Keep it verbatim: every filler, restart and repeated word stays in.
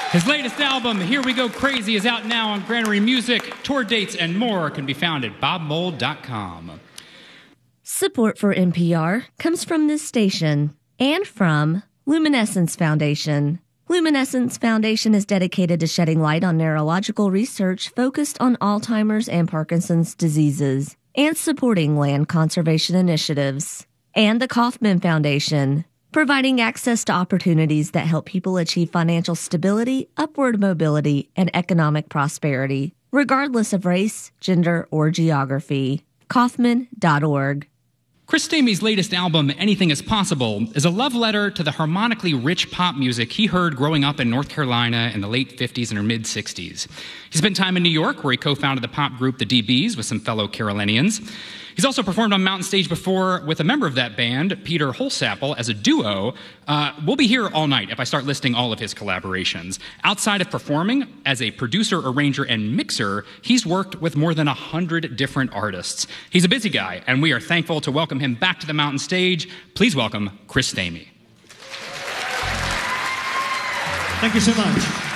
His latest album, Here We Go Crazy, is out now on Granary Music. Tour dates and more can be found at bob mould dot com. Support for N P R comes from this station and from Luminescence Foundation. Luminescence Foundation is dedicated to shedding light on neurological research focused on Alzheimer's and Parkinson's diseases and supporting land conservation initiatives. And the Kauffman Foundation, providing access to opportunities that help people achieve financial stability, upward mobility, and economic prosperity, regardless of race, gender, or geography. Kauffman dot org. Chris Stamey's latest album, Anything Is Possible, is a love letter to the harmonically rich pop music he heard growing up in North Carolina in the late fifties and mid-sixties. He spent time in New York, where he co-founded the pop group The D Bs with some fellow Carolinians. He's also performed on Mountain Stage before with a member of that band, Peter Holsapple, as a duo. Uh, we'll be here all night if I start listing all of his collaborations. Outside of performing, as a producer, arranger, and mixer, he's worked with more than one hundred different artists. He's a busy guy, and we are thankful to welcome him back to the Mountain Stage. Please welcome Chris Stamey. Thank you so much.